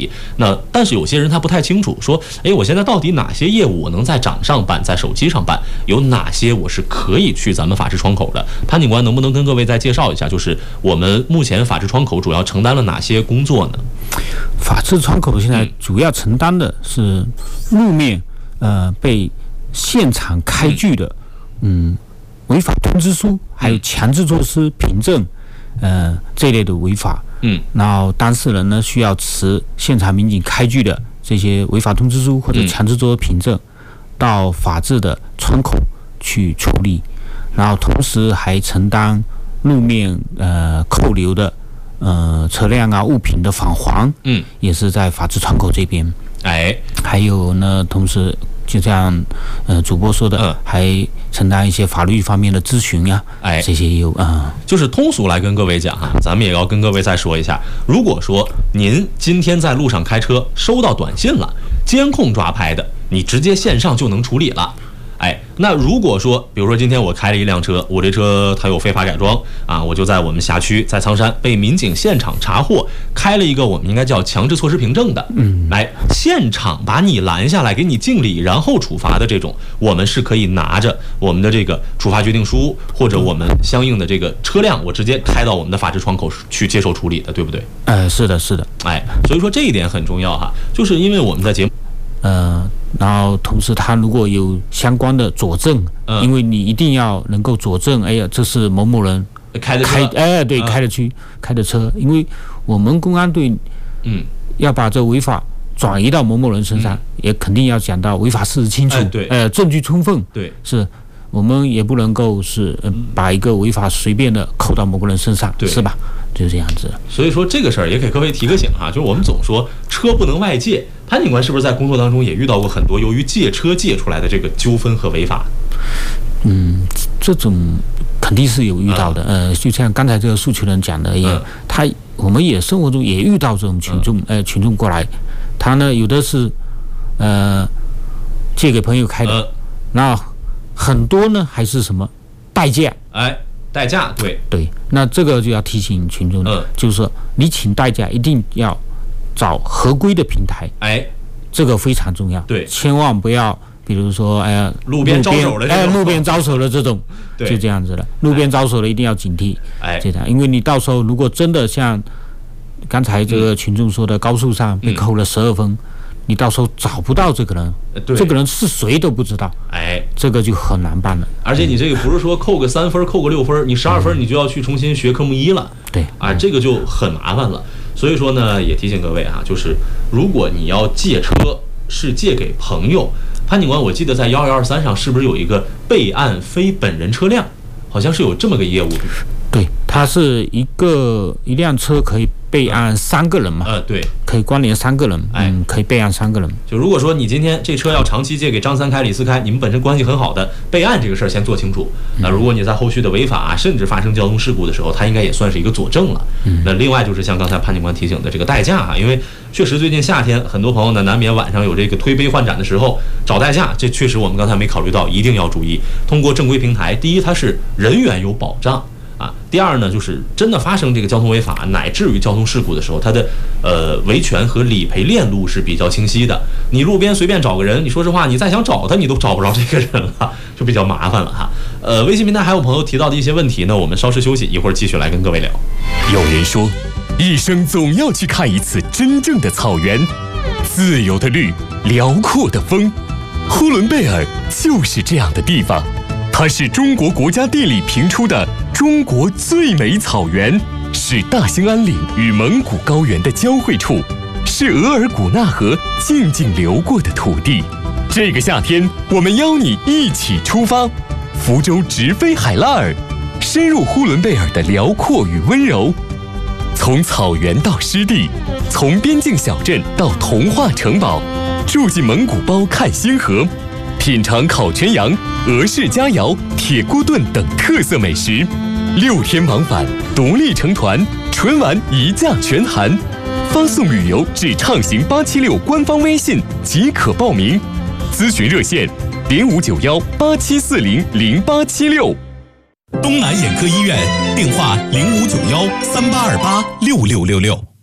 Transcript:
题。那但是有些人他不太清楚，说，我现在到底哪些业务我能在掌上办，在手机上办，有哪些我是可以去咱们法治窗口的？潘警官能不能跟各位再介绍一下，就是我们目前法治窗口主要承担了哪些工作呢？ 法治窗口现在主要承担的是路面被现场开具的违法通知书，还有强制措施凭证这类的违法。然后当事人呢需要持现场民警开具的这些违法通知书或者强制措施凭证到法治的窗口去处理，然后同时还承担路面扣留的车辆啊物品的返还，也是在法治窗口这边。还有呢，同时就像主播说的，还承担一些法律方面的咨询啊，这些业务就是通俗来跟各位讲哈，咱们也要跟各位再说一下，如果说您今天在路上开车收到短信了，监控抓拍的，你直接线上就能处理了。那如果说，比如说今天我开了一辆车，我这车它有非法改装啊，我就在我们辖区，在苍山被民警现场查获，开了一个我们应该叫强制措施凭证的，现场把你拦下来，给你敬礼，然后处罚的这种，我们是可以拿着我们的这个处罚决定书或者我们相应的这个车辆，我直接开到我们的法治窗口去接受处理的，对不对？ 是的，是的。 所以说这一点很重要哈，就是因为我们在节目。 然后同时他如果有相关的佐证，因为你一定要能够佐证，这是某某人开的车， 开的车，因为我们公安队，要把这违法转移到某某人身上，也肯定要讲到违法事实清楚，证据充分，是我们也不能够是把一个违法随便的扣到某个人身上，是吧？就这样子。 所以说这个事儿也给各位提个醒哈，就是我们总说车不能外借，潘警官是不是在工作当中也遇到过很多由于借车借出来的这个纠纷和违法？ 这种肯定是有遇到的。就像刚才这个诉求人讲的一样，我们也生活中也遇到这种群众过来，他呢有的是借给朋友开的，那很多呢还是什么代驾。 代驾， 对，那这个就要提醒群众了，就是说你请代驾一定要找合规的平台，这个非常重要，千万不要比如说路边招手的这种， 路边招手的这种，就这样子了。路边招手的一定要警惕，这样，因为你到时候如果真的像刚才这个群众说的，高速上被扣了12分。你到时候找不到这个人，这个人是谁都不知道，这个就很难办了。 而且你这个不是说扣个3分，扣个6分，你12分你就要去重新学科目1了，这个就很麻烦了。所以说呢，也提醒各位哈，就是如果你要借车，是借给朋友。潘警官，我记得在12123上是不是有一个备案非本人车辆，好像是有这么个业务？ 对，它是一辆车可以备案3个人嘛？可以关联3个人，可以备案3个人。 就如果说你今天这车要长期借给张三开、李四开，你们本身关系很好的，备案这个事儿先做清楚。那如果你在后续的违法甚至发生交通事故的时候，它应该也算是一个佐证了。那另外就是像刚才潘警官提醒的这个代驾因为确实最近夏天很多朋友呢难免晚上有这个推杯换盏的时候找代驾，这确实我们刚才没考虑到，一定要注意。通过正规平台，第一它是人员有保障。第二呢，就是真的发生这个交通违法乃至于交通事故的时候，它的维权和理赔链路是比较清晰的。你路边随便找个人，你说实话，你再想找他，你都找不着这个人了，就比较麻烦了哈。微信平台还有朋友提到的一些问题呢，我们稍事休息，一会儿继续来跟各位聊。 有人说，一生总要去看一次真正的草原，自由的绿，辽阔的风。呼伦贝尔就是这样的地方。它是中国国家地理评出的中国最美草原，是大兴安岭与蒙古高原的交汇处，是额尔古纳河静静流过的土地。这个夏天，我们邀你一起出发，福州直飞海拉尔，深入呼伦贝尔的辽阔与温柔。从草原到湿地，从边境小镇到童话城堡，住进蒙古包看星河。品尝烤全羊、俄式佳肴、铁锅炖等特色美食，6天往返，独立成团，纯玩一价全含。发送旅游至畅行876官方微信即可报名。咨询热线059187400876。 东南眼科医院电话059138286666。